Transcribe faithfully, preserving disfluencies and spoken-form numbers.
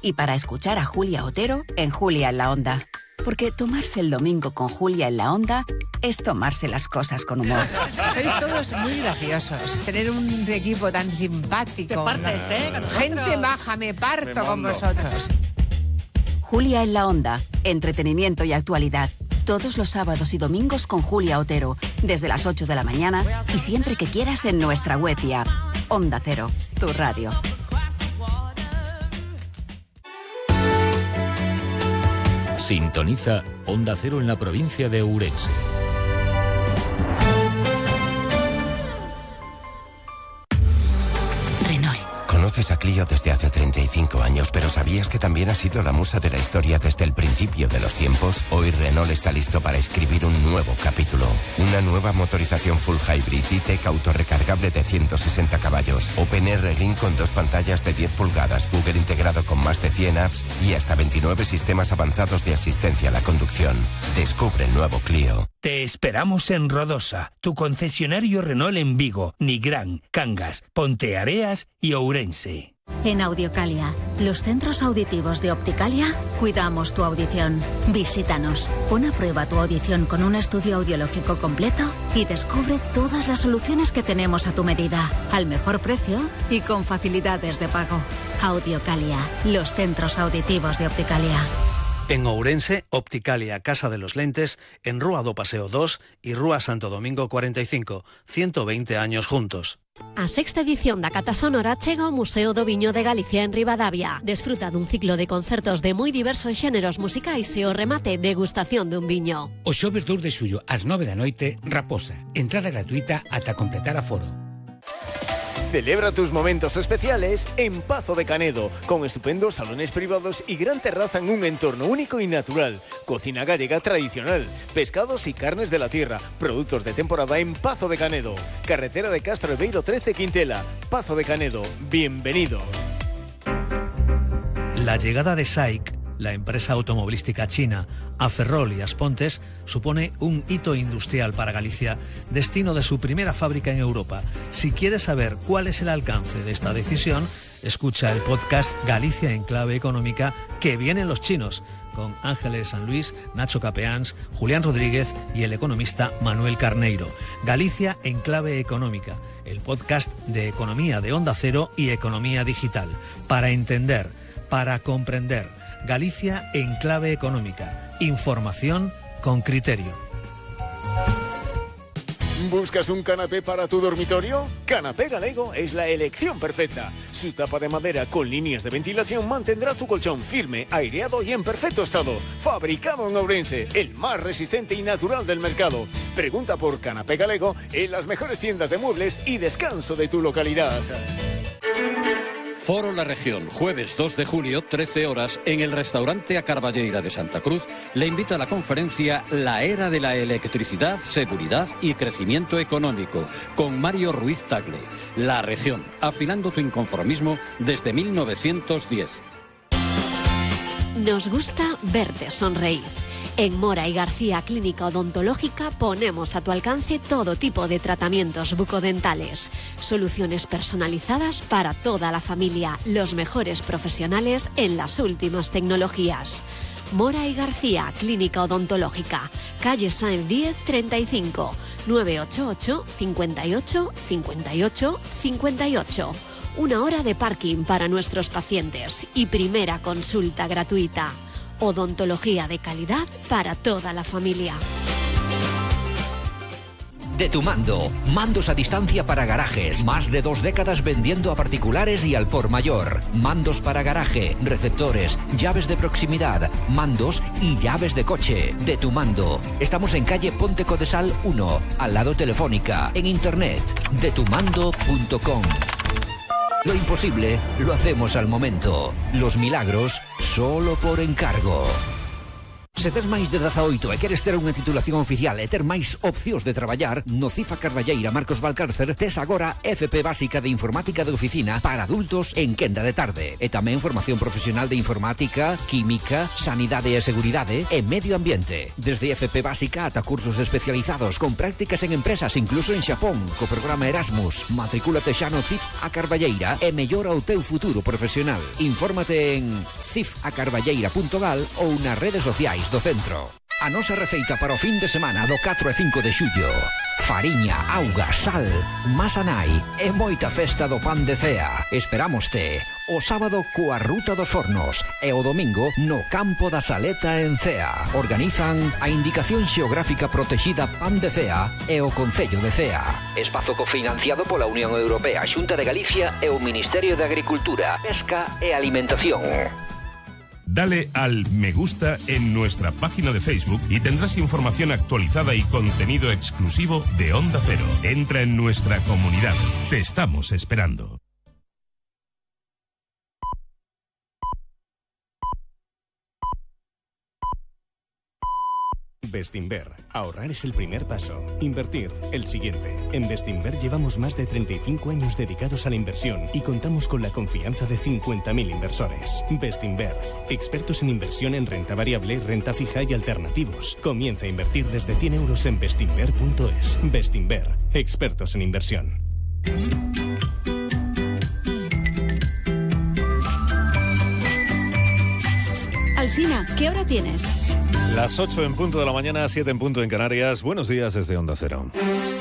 Y para escuchar a Julia Otero en Julia en la Onda. Porque tomarse el domingo con Julia en la Onda es tomarse las cosas con humor. Sois todos muy graciosos. Tener un equipo tan simpático. Te partes, ¿eh? Con nosotros. Gente maja, me parto con vosotros. Julia en la Onda. Entretenimiento y actualidad. Todos los sábados y domingos con Julia Otero. Desde las ocho de la mañana y siempre que quieras en nuestra web y app. Onda Cero, tu radio. Sintoniza Onda Cero en la provincia de Ourense. Renault. Conoces a Clio desde hace treinta y cinco años, pero ¿sabías que también ha sido la musa de la historia desde el principio de los tiempos? Hoy Renault está listo para escribir un nuevo capítulo. Una nueva motorización full hybrid E-Tech autorrecargable de ciento sesenta caballos, OpenR Link con dos pantallas de diez pulgadas, Google integrado con más de cien apps y hasta veintinueve sistemas avanzados de asistencia a la conducción. Descubre el nuevo Clio. Te esperamos en Rodosa, tu concesionario Renault en Vigo, Nigrán, Cangas, Ponteareas y Ourense. En Audiocalia, los centros auditivos de Opticalia, cuidamos tu audición. Visítanos, pon a prueba tu audición con un estudio audiológico completo y descubre todas las soluciones que tenemos a tu medida, al mejor precio y con facilidades de pago. Audiocalia, los centros auditivos de Opticalia. En Ourense, Opticalia Casa de los Lentes, en Rúa do Paseo dos y Rúa Santo Domingo cuarenta y cinco, ciento veinte años juntos. A sexta edición da Cata Sonora chega ao Museo do Viño de Galicia en Ribadavia. Desfruta dun ciclo de concertos de moi diversos xéneros musicais e o remate degustación dun viño. O xoves dous de xullo ás nove da noite, Raposa. Entrada gratuita ata completar aforo. Celebra tus momentos especiales en Pazo de Canedo, con estupendos salones privados y gran terraza en un entorno único y natural. Cocina gallega tradicional, pescados y carnes de la tierra, productos de temporada en Pazo de Canedo. Carretera de Castro Ebeiro trece Quintela. Pazo de Canedo, bienvenido. La llegada de S A I C, la empresa automovilística china, a Ferrol y Aspontes, supone un hito industrial para Galicia, destino de su primera fábrica en Europa. Si quieres saber cuál es el alcance de esta decisión, escucha el podcast Galicia en clave económica, que vienen los chinos, con Ángeles San Luis, Nacho Capeans, Julián Rodríguez y el economista Manuel Carneiro. Galicia en clave económica, el podcast de economía de Onda Cero y economía digital, para entender, para comprender. Galicia en clave económica. Información con criterio. ¿Buscas un canapé para tu dormitorio? Canapé Galego es la elección perfecta. Su tapa de madera con líneas de ventilación mantendrá tu colchón firme, aireado y en perfecto estado. Fabricado en Ourense, el más resistente y natural del mercado. Pregunta por Canapé Galego en las mejores tiendas de muebles y descanso de tu localidad. Foro La Región, jueves dos de julio, trece horas, en el restaurante A Carballeira de Santa Cruz, le invita a la conferencia La Era de la Electricidad, Seguridad y Crecimiento Económico, con Mario Ruiz Tagle. La Región, afilando tu inconformismo desde mil novecientos diez. Nos gusta verte sonreír. En Mora y García Clínica Odontológica ponemos a tu alcance todo tipo de tratamientos bucodentales, soluciones personalizadas para toda la familia, los mejores profesionales en las últimas tecnologías. Mora y García Clínica Odontológica, calle Sáenz diez treinta y cinco, nueve ocho ocho, cincuenta y ocho, cincuenta y ocho, cincuenta y ocho. Una hora de parking para nuestros pacientes y primera consulta gratuita. Odontología de calidad para toda la familia. De tu mando, mandos a distancia para garajes, más de dos décadas vendiendo a particulares y al por mayor. Mandos para garaje, receptores, llaves de proximidad, mandos y llaves de coche. De tu mando. Estamos en calle Ponte Codesal uno, al lado Telefónica, en internet, de tu mando punto com. Lo imposible lo hacemos al momento. Los milagros solo por encargo. Se tes máis de dezaoito e queres ter unha titulación oficial e ter máis opcións de traballar, no C I F A Carballeira Marcos Valcárcer tes agora F P básica de informática de oficina para adultos en quenda de tarde. E tamén formación profesional de informática, química, sanidade e seguridade e medio ambiente. Desde F P básica ata cursos especializados con prácticas en empresas incluso en Xapón, co programa Erasmus. Matricúlate xa no C I F A Carballeira e mellora o teu futuro profesional. Infórmate en cif a carballeira punto gal ou nas redes sociais do centro. A nosa receita para o fin de semana do catro e cinco de xullo: fariña, auga, sal, masa nai e moita festa do pan de cea. Esperámoste o sábado coa Ruta dos Fornos e o domingo no Campo da Saleta en Cea. Organizan a Indicación Xeográfica Protexida Pan de Cea e o Concello de Cea. Espazo cofinanciado pola Unión Europea, Xunta de Galicia e o Ministerio de Agricultura, Pesca e Alimentación. Dale al me gusta en nuestra página de Facebook y tendrás información actualizada y contenido exclusivo de Onda Cero. Entra en nuestra comunidad. Te estamos esperando. Bestinver. Ahorrar es el primer paso. Invertir, el siguiente. En Bestinver llevamos más de treinta y cinco años dedicados a la inversión y contamos con la confianza de cincuenta mil inversores. Bestinver. Expertos en inversión en renta variable, renta fija y alternativos. Comienza a invertir desde cien euros en bestinver punto es. Bestinver. Expertos en inversión. Alsina, ¿qué hora tienes? Las ocho en punto de la mañana, siete en punto en Canarias. Buenos días desde Onda Cero.